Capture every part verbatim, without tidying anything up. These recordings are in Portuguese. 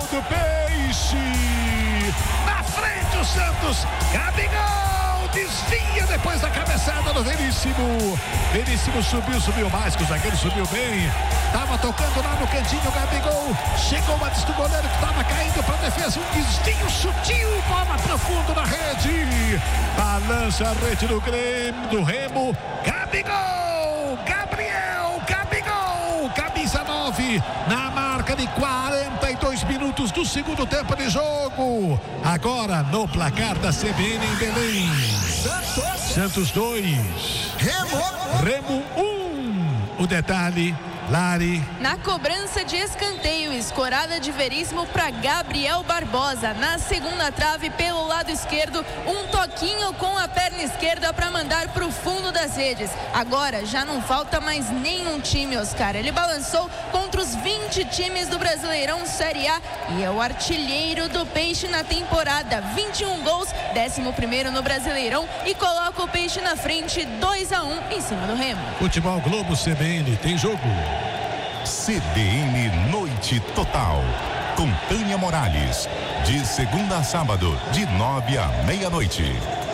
gol do Peixe. Na frente o Santos. Gabigol desvia depois da cabeçada do Veríssimo. Veríssimo subiu, subiu mais, que o zagueiro subiu bem. Tava tocando lá no cantinho, Gabigol chegou antes do goleiro que tava caindo pra defesa. Um desvio sutil, bola profundo na rede. Balança a rede do Grêmio, do Remo. Gabigol, Gabriel, Gabigol, camisa nove, na marca de quarenta e dois minutos do segundo tempo de jogo. Agora no placar da C B N em Belém. Santos dois, Remo, Remo um. O detalhe, Lari. Na cobrança de escanteio, escorada de Veríssimo para Gabriel Barbosa. Na segunda trave, pelo lado esquerdo, um toquinho com a perna esquerda para mandar para o fundo das redes. Agora já não falta mais nenhum time, Oscar. Ele balançou contra os vinte times do Brasileirão Série A e é o artilheiro do Peixe na temporada. vinte e um gols, décimo primeiro no Brasileirão e coloca o Peixe na frente, dois a um em cima do Remo. Futebol Globo C B N, tem jogo. C B N Noite Total, com Tânia Morales, de segunda a sábado, de nove à meia-noite.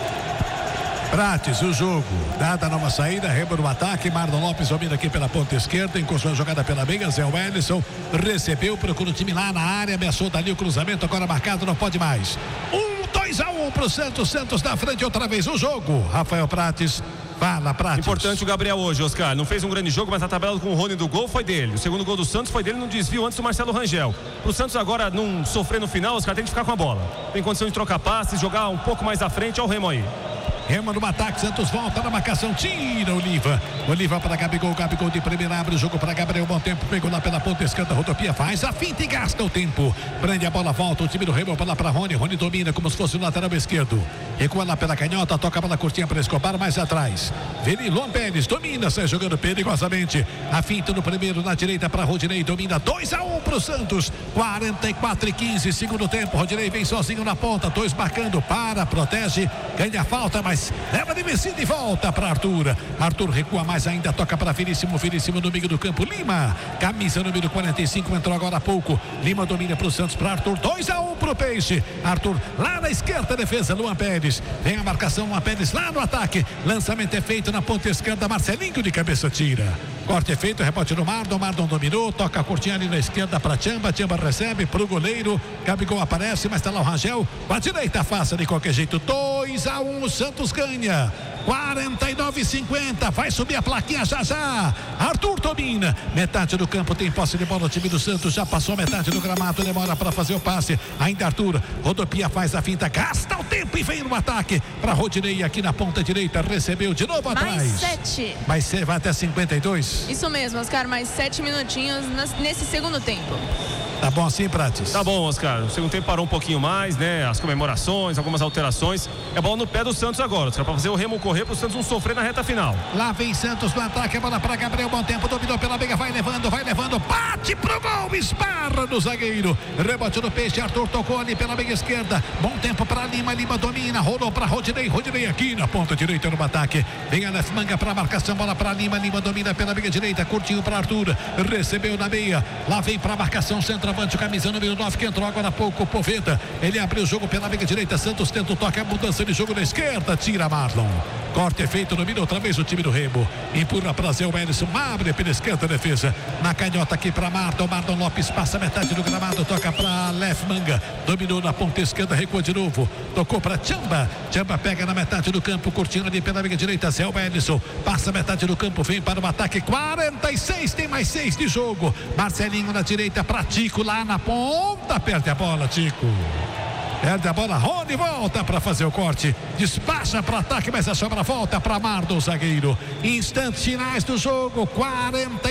Prates, o jogo, dada a nova saída, Remo no ataque, Marlon Lopes domina aqui pela ponta esquerda, encostou a jogada pela meia, Zé Wellison recebeu, procura o time lá na área, ameaçou dali o cruzamento, agora marcado, não pode mais. Um, dois a um pro Santos, Santos na frente outra vez o jogo. Rafael Prates. Fala, Prates. Importante o Gabriel hoje, Oscar. Não fez um grande jogo, mas a tabela com o Rony do gol foi dele. O segundo gol do Santos foi dele no desvio antes do Marcelo Rangel. Pro Santos agora não sofrer no final, Oscar, tem que ficar com a bola. Tem condição de trocar passes, jogar um pouco mais à frente. Olha o Remo aí. Remo no ataque, Santos volta na marcação, tira Oliva. Oliva para Gabigol, Gabigol de primeira, abre o jogo para Gabriel, bom tempo, pegou lá pela ponta esquerda, rodopia, faz a finta e gasta o tempo. Prende a bola, volta o time do Remo, bola para Rony, Rony domina como se fosse o lateral esquerdo. Recua lá pela canhota, toca a bola curtinha para Escobar, mais atrás. Venilon Pérez domina, sai jogando perigosamente. A finta no primeiro, na direita para Rodinei, domina dois a um pro Santos. quarenta e quatro e quinze, segundo tempo. Rodinei vem sozinho na ponta, dois marcando, para, protege, ganha falta, mas leva de Messina e volta para Arthur. Arthur recua mais ainda, toca para Veríssimo, Veríssimo no meio do campo. Lima, camisa número quarenta e cinco, entrou agora há pouco. Lima domina para o Santos, para Arthur, dois a um pro Peixe. Arthur lá na esquerda, defesa, Luan Pérez. Vem a marcação, Luan Pérez lá no ataque. Lançamento é feito na ponta esquerda, Marcelinho de cabeça tira. Corte é feito, rebote no Mardon, Mardon dominou, toca a curtinha ali na esquerda para Tchamba, Tchamba recebe pro goleiro, Gabigol aparece, mas tá lá o Rangel, a direita faça de qualquer jeito, dois a um, o Santos ganha, quarenta e nove e cinquenta, vai subir a plaquinha já já, Arthur domina, metade do campo tem posse de bola, o time do Santos já passou metade do gramado, demora para fazer o passe, ainda Arthur, rodopia faz a finta, gasta o tempo e vem no ataque, para Rodinei aqui na ponta direita, recebeu de novo atrás. Mais sete. Mas você vai até cinquenta e dois. Isso mesmo, Oscar, mais sete minutinhos nesse segundo tempo. Tá bom assim, Prates? Tá bom, Oscar. O segundo tempo parou um pouquinho mais, né? As comemorações, algumas alterações. É bola no pé do Santos agora, Oscar, pra fazer o Remo correr pro Santos não sofrer na reta final. Lá vem Santos no ataque, a bola pra Gabriel, bom tempo, dominou pela meia, vai levando, vai levando, bate pro gol, esbarra no zagueiro. Rebote no Peixe, Arthur tocou ali pela meia esquerda. Bom tempo pra Lima, Lima domina, rolou pra Rodinei, Rodinei aqui na ponta direita no ataque. Vem a left manga pra marcação, bola pra Lima, Lima domina pela meia direita, curtinho pra Arthur, recebeu na meia. Lá vem pra marcação, centroavante, camisa número nove, que entrou agora há pouco, Poveda. Ele abriu o jogo pela meia direita, Santos tenta o toque, a mudança de jogo na esquerda, tira Marlon. Corte é feito, domina outra vez o time do Remo. Empurra pra Zé Wellison, abre pela esquerda, defesa. Na canhota aqui pra Marlon, Marlon Lopes passa metade do gramado, toca pra Lef Manga. Dominou na ponta esquerda, recua de novo. Tocou pra Tchamba. Tchamba pega na metade do campo, curtindo ali pela meia direita, Zé Wellison. Passa metade do campo, vem para o ataque, quarenta e seis, tem mais seis de jogo. Marcelinho na direita pra Tico lá na ponta, perde a bola, Tico. Perde a bola, Rony volta para fazer o corte, despacha para ataque, mas a sobra volta para Mardo, o zagueiro. Instantes finais do jogo, quarenta